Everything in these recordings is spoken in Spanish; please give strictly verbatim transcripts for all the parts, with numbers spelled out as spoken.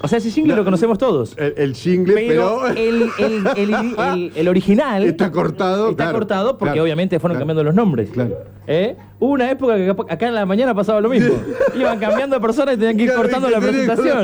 O sea, ese jingle no, lo conocemos todos. El, el jingle, pero... pero el, el, el, el, el original... Está cortado, Está claro, cortado porque claro, obviamente fueron claro, cambiando los nombres. Claro. ¿Eh? Hubo una época que acá en la mañana pasaba lo mismo. Iban cambiando de personas y tenían que ir Claro, cortando que la tenés- presentación.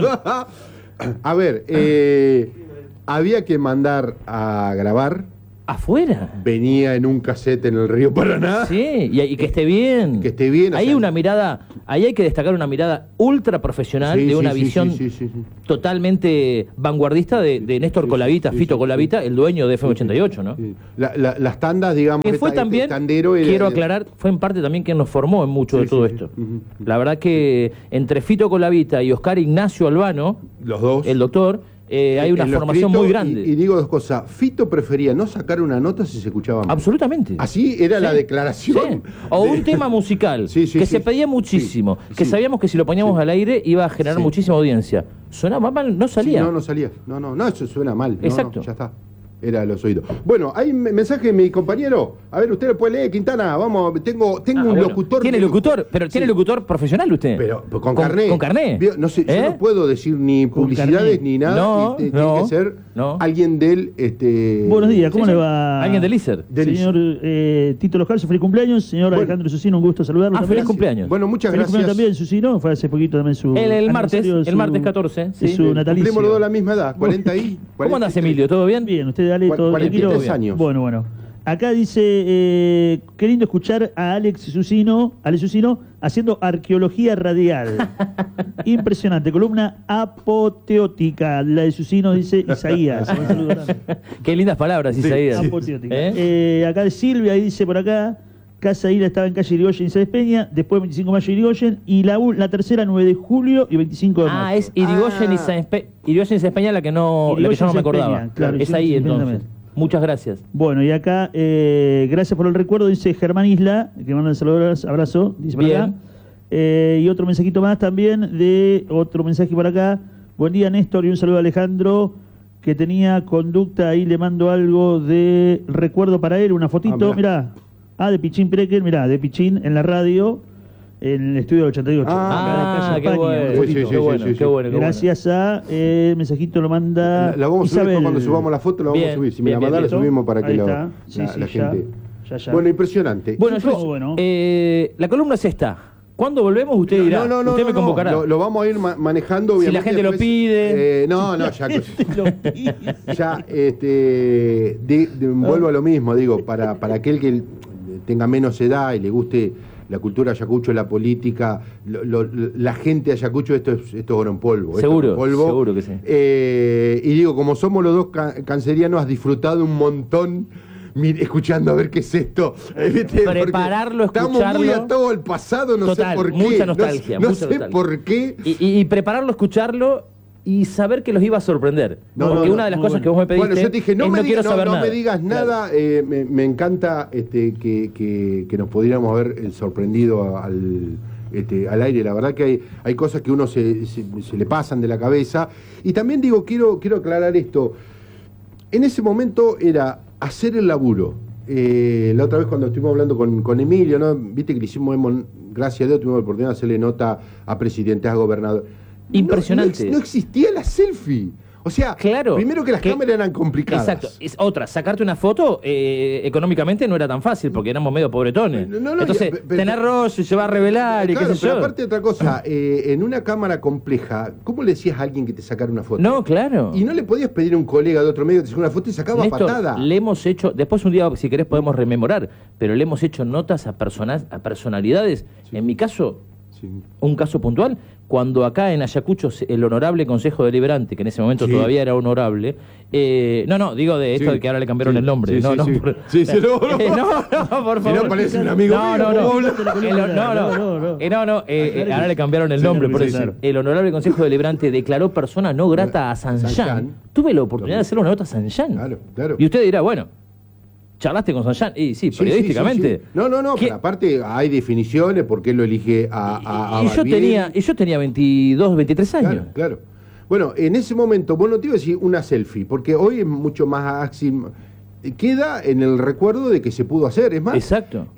A ver, eh, había que mandar a grabar. ¿Afuera? Venía en un cassette en el río Paraná. Sí, y, y que esté bien. Que esté bien. o Ahí sea, una mirada, ahí hay que destacar una mirada ultra profesional, Sí, de sí, una sí, visión sí, sí, sí, sí. totalmente vanguardista de, de Néstor sí, Colavita, sí, Fito sí, Colavita, el dueño de F M ochenta y ocho, ¿no? Sí. La- la- las tandas, digamos. Que fue esta- también, este tandero era- quiero aclarar, fue en parte también quien nos formó en mucho Sí, de todo sí, esto. sí. Ujú. La verdad que entre Fito Colavita y Oscar Ignacio Albano, Los dos. el doctor, eh, hay una En lo formación escrito, muy grande. Y, y digo dos cosas. Fito prefería no sacar una nota si se escuchaba mal. Absolutamente. Así era Sí, la declaración. sí. O de- un tema musical Sí, sí, que sí, se pedía sí, muchísimo, sí, que sí. sabíamos que si lo poníamos Sí. al aire iba a generar Sí. muchísima audiencia. Sonaba mal, no Sí, salía. no, no salía. No, no, no, eso suena mal. No, Exacto. no, ya está. Era los oídos. Bueno, hay un mensaje de mi compañero. A ver, usted lo puede leer, Quintana. Vamos, tengo, tengo Ah, un bueno. locutor. ¿Tiene de lujo. locutor? Pero ¿tiene Sí. locutor profesional usted? Pero, pero con, carné. ¿Con carné? Vio, No sé, ¿Eh? yo no puedo decir ni Con publicidades carné. ni nada. No, y te- no, tiene que ser no. alguien del. Este, Buenos días, ¿cómo Sí, le sí. va? Alguien del ISER. del- Señor eh, Tito Loscalzo, feliz cumpleaños. Señor Bueno. Alejandro Susino, un gusto saludarlo. Ah, también. feliz cumpleaños. Bueno, muchas Feliz gracias. cumpleaños también, Susino. Fue hace poquito también su. El- el martes, aniversario de el martes catorce, de sí. su Eh, natalicio. Cumplimos los dos la misma edad, cuarenta y. ¿Cómo andas, cuarenta y tres. Emilio? ¿Todo bien? Bien, usted dale Cu- todo cuarenta y tranquilo. tres años. Bueno, bueno. Acá dice, eh, qué lindo escuchar a Alex Susino, Alex Susino haciendo arqueología radial. Impresionante, columna apoteótica. La de Susino dice Isaías. Un saludo grande. Qué lindas palabras, Isaías. Apoteótica. ¿Eh? Eh, acá de Silvia, ahí dice por acá, Casa Isla estaba en calle Irigoyen y Sáenz Peña, después veinticinco de mayo Irigoyen, y la, u- la tercera nueve de julio y veinticinco de mayo. Ah, es Irigoyen y Ah. Sáenz Pe- Irigoyen y Sáenz Peña la que no, la que Irigoyen yo no me y Sáenz Peña, acordaba. claro, Es sí, ahí sí, entonces. exactamente. Muchas gracias. Bueno, y acá, eh, gracias por el recuerdo, dice Germán Isla, que manda el saludo, abrazo, dice por Bien. acá. Eh, y otro mensajito más también, de otro mensaje por acá. Buen día, Néstor, y un saludo a Alejandro, que tenía conducta, ahí le mando algo de recuerdo para él, una fotito, Ah, mirá. mirá. Ah, de Pichín Precker, mirá, de Pichín en la radio, en el estudio del ochenta y ocho. Ah, acá de Ah, Calle qué España, bueno, una Sí, fotito. sí, sí, qué bueno, sí, sí. qué bueno, qué bueno. Gracias a, eh, el mensajito lo manda La, la vamos a subir Isabel. después cuando subamos la foto, la vamos Bien, a subir. Si me bien, la mandan, bien, la bien. subimos para que Ahí lo- está. Sí, la, sí, la ya. gente. Ya, ya. Bueno, impresionante. Bueno, Impres- yo, bueno. eh, la columna es esta. ¿Cuándo volvemos? Usted dirá. No, no, no, usted no, me no. convocará. Lo, lo vamos a ir ma- manejando. Si la obviamente, gente lo después. pide. Eh, no, no, ya. Lo pide. Ya, este, de- de- vuelvo a lo mismo, digo, para, para aquel que tenga menos edad y le guste la cultura ayacucho, la política, lo- lo- la gente de Ayacucho, esto es, esto es oro en polvo. esto es Seguro, oro en polvo. seguro que sí. Eh, y digo, como somos los dos ca- cancerianos, has disfrutado un montón mir- escuchando a ver qué es esto. Eh, ¿viste? Porque Prepararlo, estamos escucharlo. muy atados al pasado, no Total, sé por qué. mucha No nostalgia, sé- No, mucha sé nostalgia. por qué. Y, y- y prepararlo, escucharlo y saber que los iba a sorprender. No, Porque no, una de las muy cosas bueno. que vos me pediste Bueno, yo te dije, no, es me, no digas, quiero no, saber no nada. me digas nada, eh, me, me encanta este, que, que- que nos pudiéramos haber eh, sorprendido al, este, al aire. La verdad que hay, hay cosas que uno se, se- se le pasan de la cabeza. Y también digo, quiero, quiero aclarar esto. En ese momento era hacer el laburo. Eh, la otra vez cuando estuvimos hablando con, con Emilio, ¿no? Viste que le hicimos, hemos- gracias a Dios, tuvimos la oportunidad de hacerle nota a presidentes, a gobernadores. Impresionante. No, no, ex- no existía la selfie. O sea, Claro. primero que las que- cámaras eran complicadas. Exacto. Es otra, sacarte una foto eh, económicamente no era tan fácil porque éramos medio pobretones. No, no, no, Entonces, ya, pe- pe- tener rollo y llevar a revelar y Claro, qué sé pero yo. aparte de otra cosa, eh, en una cámara compleja, ¿cómo le decías a alguien que te sacara una foto? No, claro. Y no le podías pedir a un colega de otro medio que te sacara una foto y sacaba Néstor, patada. le hemos hecho, después un día, si querés, podemos rememorar, pero le hemos hecho notas a, personas, a personalidades. En mi caso, Sí. un caso puntual, cuando acá en Ayacucho se- el honorable Consejo Deliberante, que en ese momento Sí. todavía era honorable, eh, no, no, digo de esto Sí. de que ahora le cambiaron Sí. el nombre, Sí, no, sí, no, sí. por- Sí, sí, no, no. Eh, no, no, por Si favor. no parece un amigo no, mío, no, no, ¿cómo habla? El- no, no, No, no, no. Eh, no, no, eh, eh, ahora le cambiaron el Sí, nombre, sí, por sí, eso. sí. El honorable Consejo Deliberante declaró persona no grata a Sanján. Sanján. Tuve la oportunidad de hacer una nota a Sanján. Claro, claro. Y usted dirá, bueno, ¿charlaste con Sanján? Y sí, Sí, periodísticamente. sí, sí, sí. No, no, no, ¿Qué- pero aparte hay definiciones por qué lo elige a, a, a y, y yo Barbieri. tenía, y yo tenía veintidós, veintitrés años. Claro, claro. Bueno, en ese momento, vos no te iba a decir una selfie, porque hoy es mucho más ágil. Queda en el recuerdo de que se pudo hacer, es más. Exacto.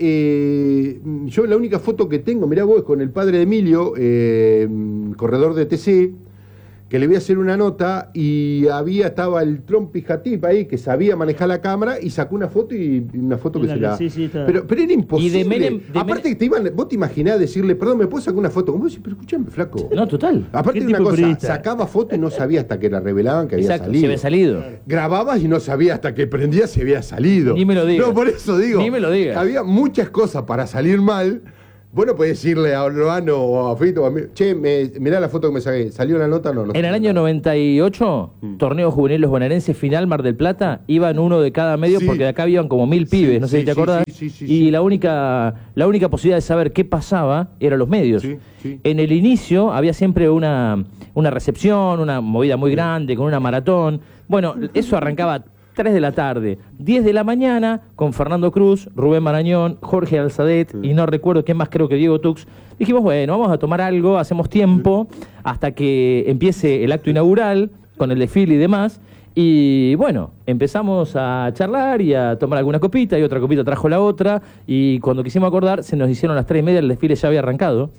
eh, yo la única foto que tengo, mirá vos, con el padre de Emilio, eh, corredor de T C, que le voy a hacer una nota y había, estaba el Trompi Jatip ahí, que sabía manejar la cámara y sacó una foto y una foto que La se que la... sí, sí, está. pero, pero era imposible. Y de Menem- de Aparte Menem- que te iban, vos te imaginás decirle, perdón, ¿me puedo sacar una foto? Como vos decís, pero escuchame, flaco. No, total. Aparte ¿Qué de una tipo de cosa, periodista? sacaba foto y no sabía hasta que la revelaban que había Exacto, salido. se había salido. Grababas y no sabía hasta que prendía si había salido. Ni me lo digas. No, por eso digo. Ni me lo digas. Había muchas cosas para salir mal. Bueno, podés decirle a Urbano o a Fito, o a mí, che, me, mirá la foto que me saqué. ¿Salió la nota o no? No En salió el año nada. noventa y ocho, Mm. torneo juvenil Los Bonaerenses, final Mar del Plata, iban uno de cada medio Sí. porque de acá iban como mil pibes, Sí, no sé sí, si te sí, acordás. sí, sí, sí, y sí. la única la única posibilidad de saber qué pasaba eran los medios. Sí, sí. En el inicio había siempre una, una recepción, una movida muy grande, con una maratón. Bueno, eso arrancaba tres de la tarde, diez de la mañana, con Fernando Cruz, Rubén Marañón, Jorge Alzadet, y no recuerdo quién más, creo que Diego Tux. Dijimos, bueno, vamos a tomar algo, hacemos tiempo, hasta que empiece el acto inaugural, con el desfile y demás. Y bueno, empezamos a charlar y a tomar alguna copita, y otra copita trajo la otra, y cuando quisimos acordar, se nos hicieron las tres y media, el desfile ya había arrancado.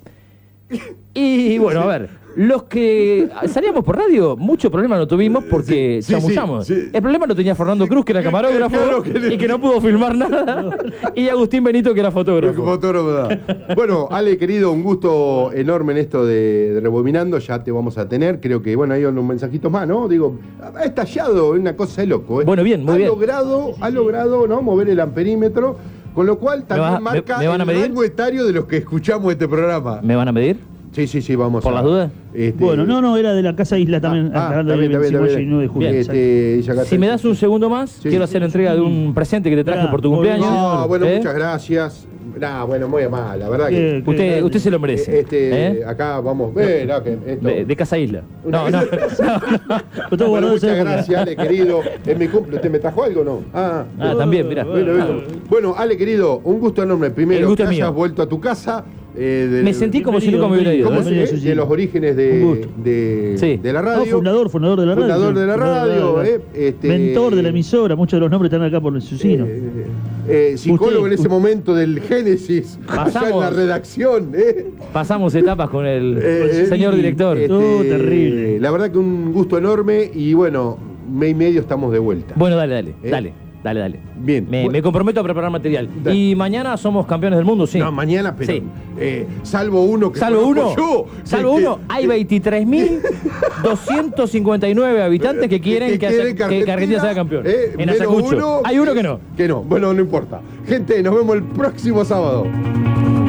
Y bueno, a ver, los que salíamos por radio, mucho problema no tuvimos porque Sí, sí, chamullamos. sí, sí. El problema lo tenía Fernando Cruz, que era camarógrafo, Claro que le- y que no pudo filmar nada, y Agustín Benito, que era fotógrafo. Fotógrafo, da. Bueno, Ale, querido, un gusto enorme en esto de, de Rebobinando, ya te vamos a tener. Creo que, bueno, hay unos mensajitos más, ¿no? Digo, ha estallado, una cosa de loco, ¿eh? Bueno, bien, muy ha bien. Logrado, ha logrado, ¿no? Mover el amperímetro, con lo cual también va- marca me- me van a el medir? rango etario de los que escuchamos este programa. ¿Me van a medir? Sí, sí, sí, vamos ¿Por a... las dudas? este- Bueno, no, no, era de la Casa Isla también, Ah, hablando está bien, del está bien, está bien. veinticinco y nueve de julio. Bien, exacto. Este, dice acá Si me das un segundo más, Sí. quiero hacer entrega de un presente que te traje Mirá, por tu muy cumpleaños. bien. No, bueno, ¿Eh? muchas gracias. Nah, bueno, muy mal, la verdad que... Qué- qué Usted, grande. usted se lo merece. Este, ¿eh? acá vamos, eh, no, que esto... de, de Casa Isla. No, Una- no. Lo tengo Bueno, guardado esa muchas época. gracias, Ale, querido. Es mi cumple. ¿Usted me trajo algo o no? Ah, Ah, también, mirá. bueno, bueno. Bueno, Ale, querido, un gusto enorme. Primero, El gusto que es mío. hayas vuelto a tu casa. eh, del- Me sentí como si nunca me hubiera ido. ¿Cómo ¿eh? se- Bienvenido, de Susi. los orígenes Un de, gusto. de, Sí. de la No, radio. fundador, fundador de la radio. Fundador de la radio, eh, este- Mentor de la emisora, muchos de los nombres están acá por el Susino. Eh, eh, psicólogo Usted- en ese momento del Génesis, allá en Pasamos. la redacción. Eh. Pasamos etapas con el Eh, señor eh, director. este, Oh, terrible. La verdad que un gusto enorme y bueno, mes y medio estamos de vuelta. Bueno, dale, dale, ¿Eh? dale, dale, dale. Bien. Me, Bueno. me comprometo a preparar material. Dale. Y mañana somos campeones del mundo, sí. No, mañana, pero Sí. eh, salvo uno que Salvo uno, conozco yo, salvo que- uno, hay veintitrés mil doscientos cincuenta y nueve habitantes que quieren que, quieren que- que Argentina sea campeón. eh, en menos Ayacucho. uno, Hay uno que no. Que no. Bueno, no importa. Gente, nos vemos el próximo sábado.